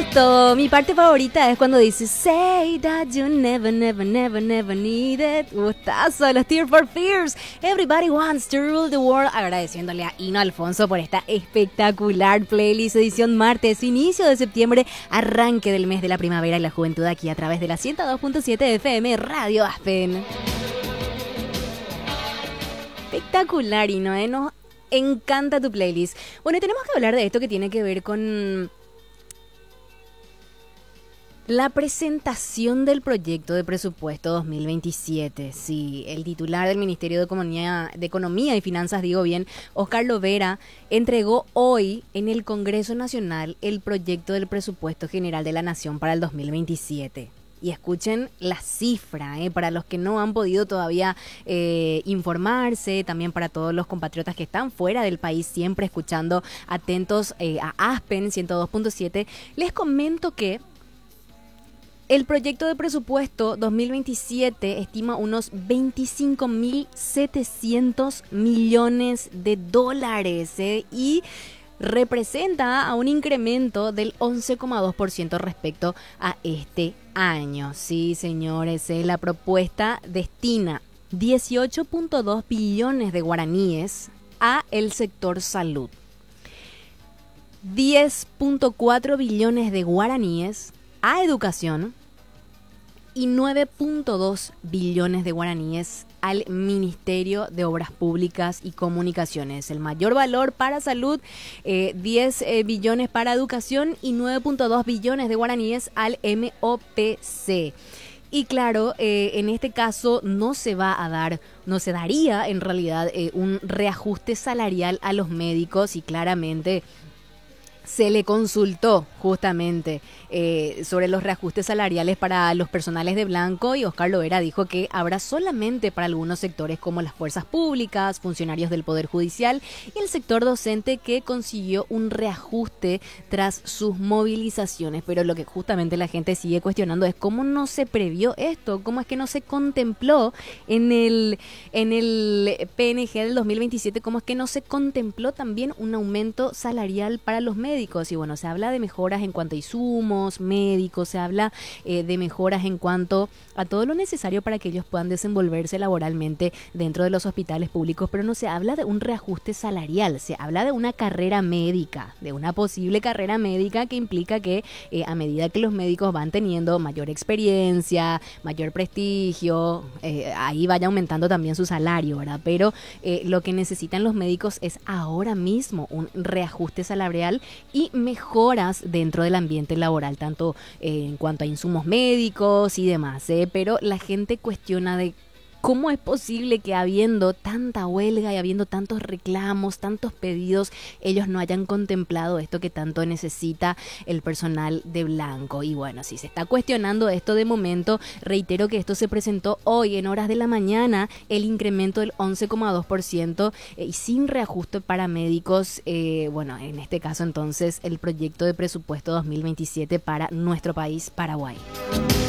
todo. Mi parte favorita es cuando dice Say that you never, never, never, never need it. Gustazo, los Tears for Fears. Everybody wants to rule the world. Agradeciéndole a Hino Alfonso por esta espectacular playlist edición martes, inicio de septiembre, arranque del mes de la primavera y la juventud aquí a través de la 102.7 FM Radio Aspen. Espectacular, Hino, nos encanta tu playlist. Bueno, y tenemos que hablar de esto que tiene que ver con la presentación del proyecto de presupuesto 2027. Sí, el titular del Ministerio de Economía y Finanzas, digo bien, Oscar Lovera, entregó hoy en el Congreso Nacional el proyecto del presupuesto general de la Nación para el 2027. Y escuchen la cifra, para los que no han podido todavía informarse, también para todos los compatriotas que están fuera del país, siempre escuchando atentos a Aspen 102.7, les comento que el proyecto de presupuesto 2027 estima unos 25.700 millones de dólares, y representa a un incremento del 11,2% respecto a este año. Sí, señores, la propuesta destina 18.2 billones de guaraníes a el sector salud, 10.4 billones de guaraníes a educación y 9.2 billones de guaraníes al Ministerio de Obras Públicas y Comunicaciones. El mayor valor para salud, 10 billones para educación y 9.2 billones de guaraníes al MOPC. Y claro, en este caso no se daría en realidad un reajuste salarial a los médicos, y claramente se le consultó justamente sobre los reajustes salariales para los personales de blanco, y Oscar Lovera dijo que habrá solamente para algunos sectores como las fuerzas públicas, funcionarios del Poder Judicial y el sector docente, que consiguió un reajuste tras sus movilizaciones. Pero lo que justamente la gente sigue cuestionando es cómo no se previó esto, cómo es que no se contempló en el PNG del 2027, cómo es que no se contempló también un aumento salarial para los médicos. Y bueno, se habla de mejoras en cuanto a insumos médicos, se habla de mejoras en cuanto a todo lo necesario para que ellos puedan desenvolverse laboralmente dentro de los hospitales públicos, pero no se habla de un reajuste salarial, se habla de una carrera médica, de una posible carrera médica que implica que a medida que los médicos van teniendo mayor experiencia, mayor prestigio, ahí vaya aumentando también su salario, ¿verdad? Pero lo que necesitan los médicos es ahora mismo un reajuste salarial y mejoras dentro del ambiente laboral, tanto en cuanto a insumos médicos y demás, pero la gente cuestiona de cómo es posible que habiendo tanta huelga y habiendo tantos reclamos, tantos pedidos, ellos no hayan contemplado esto que tanto necesita el personal de blanco. Y bueno, si se está cuestionando esto de momento, reitero que esto se presentó hoy en horas de la mañana, el incremento del 11,2% y sin reajuste para médicos, bueno, en este caso entonces el proyecto de presupuesto 2027 para nuestro país, Paraguay.